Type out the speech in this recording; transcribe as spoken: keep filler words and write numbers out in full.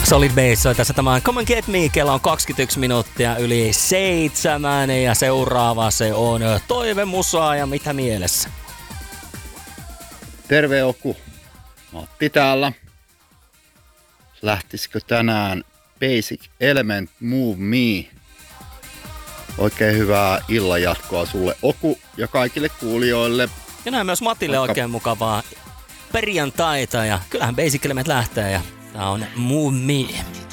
Solid Base soi tässä tämän Come and Get Me, kello on kaksikymmentäyksi minuuttia yli seitsemän ja seuraava se on Toivemusaa ja mitä mielessä? Terve Oku, Matti täällä. Lähtisikö tänään Basic Element Move Me? Oikein hyvää illan jatkoa sulle Oku ja kaikille kuulijoille. Ja näin myös Matille Vaikka... oikein mukavaa perjantaita ja kyllähän Basic Element lähtee ja tää on Move Me.